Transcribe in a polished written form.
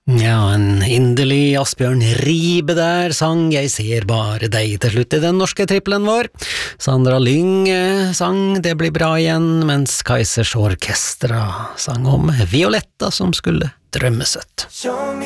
Ja, en inderlig Asbjørn Ribe der sang Jeg ser bare deg til slutt i den norske trippelen vår. Sandra Lyng sang Det blir bra igjen, mens Kaizers Orkestra sang om Violetta som skulle drømme søtt.